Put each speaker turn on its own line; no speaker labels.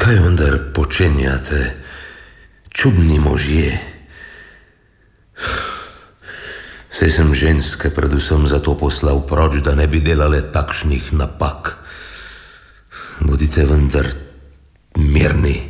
Kaj vendar počenjate, čudni možje? Saj sem ženske predvsem zato poslal proč, da ne bi delale takšnih napak. Bodite vendar mirni.